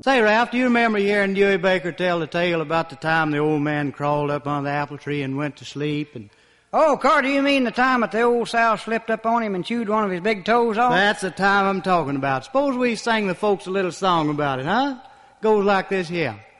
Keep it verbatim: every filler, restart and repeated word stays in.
Say, Ralph, do you remember hearing Dewey Baker tell the tale about the time the old man crawled up on the apple tree and went to sleep? And Oh, Carter, you mean the time that the old sow slipped up on him and chewed one of his big toes off? That's the time I'm talking about. Suppose we sang the folks a little song about it, huh? Goes like this here.